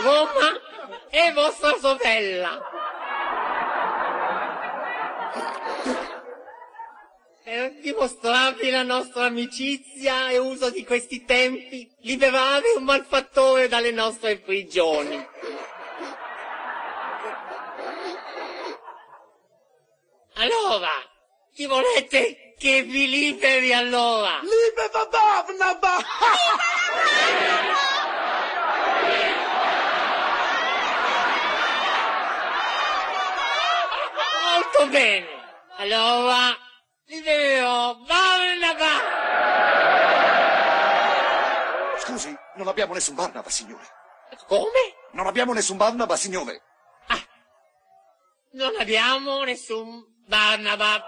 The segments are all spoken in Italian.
Roma è vostra sorella. Per dimostrarvi la nostra amicizia e uso di questi tempi, liberare un malfattore dalle nostre prigioni. Allora, chi volete che vi liberi allora? Libera Barnaba! Molto bene. Allora, libererò Barnaba. Scusi, non abbiamo nessun Barnaba, signore. Come? Non abbiamo nessun Barnaba, signore. Ah, non abbiamo nessun Barnaba.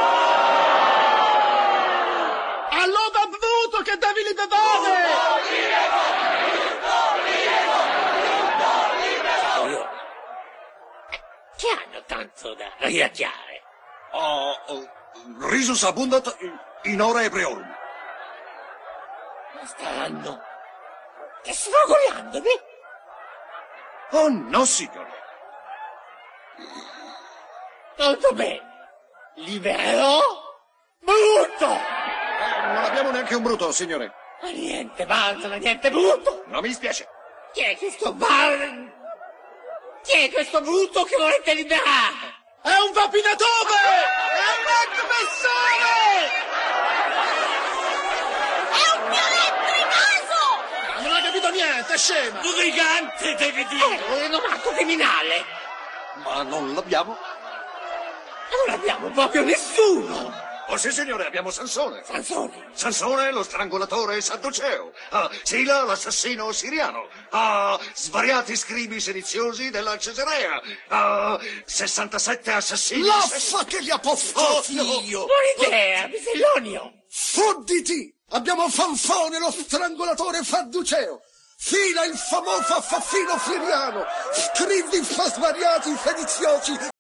Allora Bruto che devi liberare! Che hanno tanto da rilacciare? Risus abundat in ora ebreorum. Ma staranno sfragolandomi? Oh no, signore. Molto bene. Libererò Bruto. Non abbiamo neanche un Bruto, signore. Ma niente Bartolo, niente Bruto. Non mi dispiace. Chi è questo Bruto che volete liberare? È un rapinatore! È un aggressore! È un violento Non ha capito niente, scema! Un brigante, devi dire! Un rinomato criminale! Ma non l'abbiamo. Non abbiamo proprio nessuno! Oh sì, signore, abbiamo Sansone. Sansone! Sansone, lo strangolatore sadduceo. Sila, l'assassino siriano. Svariati scribi sediziosi della Cesarea. 67 assassini. L'affa che gli ha posto figlio! Buona idea, Bisellonio! Fodditi! Abbiamo Fanfone, lo strangolatore sadduceo! Fila, il famoso assassino siriano! Scrivi svariati sediziosi